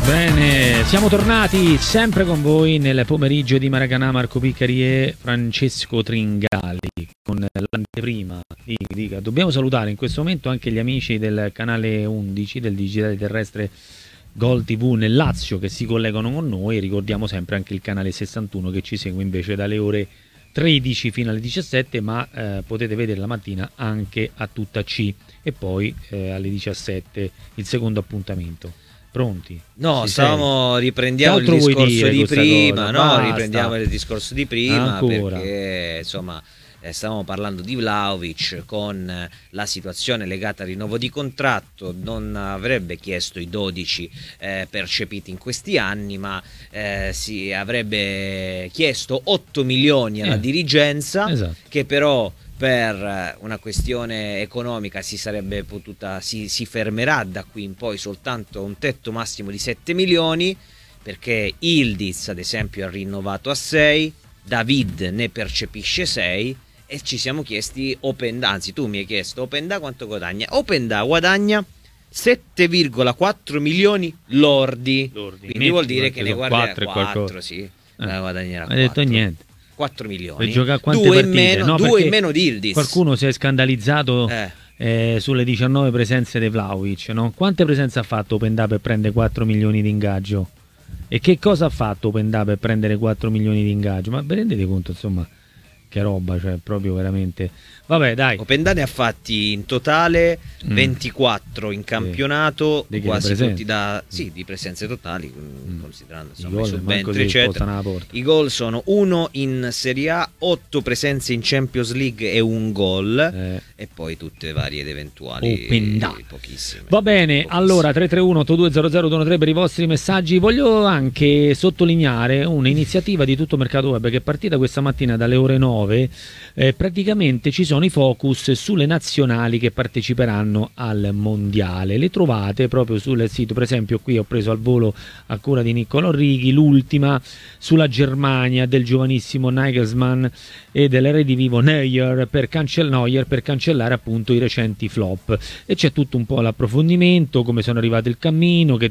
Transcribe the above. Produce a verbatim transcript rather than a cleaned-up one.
Bene, siamo tornati sempre con voi nel pomeriggio di Maracanã. Marco Piccari e Francesco Tringali con l'anteprima di, di, dobbiamo salutare in questo momento anche gli amici del canale undici del digitale terrestre Gol tivù nel Lazio che si collegano con noi. Ricordiamo sempre anche il canale sessantuno che ci segue invece dalle ore tredici fino alle diciassette, ma eh, potete vedere la mattina anche a tutta C, e poi eh, alle diciassette il secondo appuntamento. Pronti? No, Ci stavamo sei? riprendiamo il discorso di prima, no, Basta. riprendiamo il discorso di prima Ancora. perché insomma eh, stavamo parlando di Vlahovic con eh, la situazione legata al rinnovo di contratto. Non avrebbe chiesto i dodici eh, percepiti in questi anni, ma eh, si avrebbe chiesto otto milioni alla Eh, dirigenza, esatto. che però per una questione economica si sarebbe potuta si, si fermerà da qui in poi soltanto a un tetto massimo di sette milioni, perché Ildiz ad esempio ha rinnovato a sei, David ne percepisce sei, e ci siamo chiesti Openda, anzi tu mi hai chiesto Openda quanto guadagna. Openda guadagna sette virgola quattro milioni lordi, Lordi. quindi Netti, vuol dire che ne sono guarda quattro e quattro, qualcosa. sì, Eh. guadagnerà Non hai detto quattro. niente. quattro milioni, Per giocare a quante due in partite? meno, No, due perché in meno di Ildiz. Qualcuno si è scandalizzato Eh. eh, sulle diciannove presenze di Vlahovic, no? Quante presenze ha fatto Openda per prendere quattro milioni di ingaggio? E che cosa ha fatto Openda per prendere quattro milioni di ingaggio? Ma vi rendete conto, insomma, che roba, cioè proprio veramente. Vabbè, dai. Openda ne ha fatti in totale Mm. ventiquattro in campionato, Di che, quasi presenze? tutti da sì, di presenze totali, Mm. considerando I insomma i gol subentri manco si eccetera. spostano alla porta. I gol sono uno in Serie A, otto presenze in Champions League e un gol, Eh. e poi tutte varie ed eventuali Openda. pochissime. Va bene, Pochissime. allora tre tre uno otto due zero zero due tre per i vostri messaggi. Voglio anche sottolineare un'iniziativa di Tutto Mercato Web che è partita questa mattina dalle ore nove. Eh, praticamente ci sono i focus sulle nazionali che parteciperanno al mondiale. Le trovate proprio sul sito. Per esempio qui ho preso al volo a cura di Niccolò Righi l'ultima sulla Germania del giovanissimo Nagelsmann e dell'eredivivo Neuer per, cancell- Neuer per cancellare appunto i recenti flop, e c'è tutto un po' l'approfondimento, come sono arrivati il cammino, che